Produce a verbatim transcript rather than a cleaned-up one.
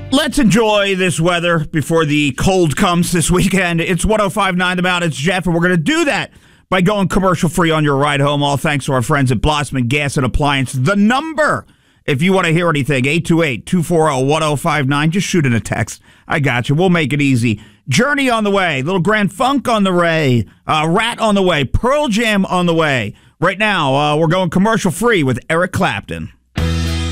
Let's enjoy this weather before the cold comes this weekend. It's one oh five point nine The Mountain. It's Jeff, and we're going to do that by going commercial-free on your ride home, all thanks to our friends at Blossman Gas and Appliance. The number, if you want to hear anything, eight two eight, two four zero, one zero five nine. Just shoot in a text. I got you. We'll make it easy. Journey on the way. Little Grand Funk on the way. Uh, Rat on the way. Pearl Jam on the way. Right now, uh, we're going commercial-free with Eric Clapton.